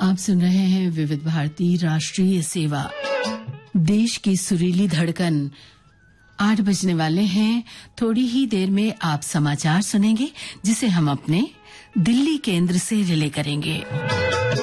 आप सुन रहे हैं विविध भारती राष्ट्रीय सेवा। देश की सुरीली धड़कन 8 बजने वाले हैं। थोड़ी ही देर में आप समाचार सुनेंगे, जिसे हम अपने दिल्ली केंद्र से रिले करेंगे।